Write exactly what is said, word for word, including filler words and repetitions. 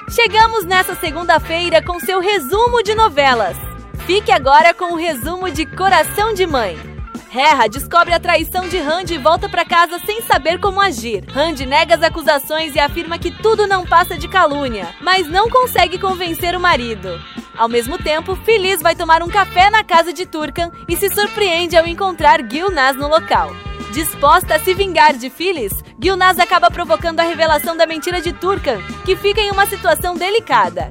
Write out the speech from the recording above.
Chegamos nessa segunda-feira com seu resumo de novelas. Fique agora com o resumo de Coração de Mãe. Hera descobre a traição de Randy e volta para casa sem saber como agir. Randy nega as acusações e afirma que tudo não passa de calúnia, mas não consegue convencer o marido. Ao mesmo tempo, Feliz vai tomar um café na casa de Turkan e se surpreende ao encontrar Gulnaz no local. Disposta a se vingar de Feliz, Gulnaz acaba provocando a revelação da mentira de Turkan, que fica em uma situação delicada.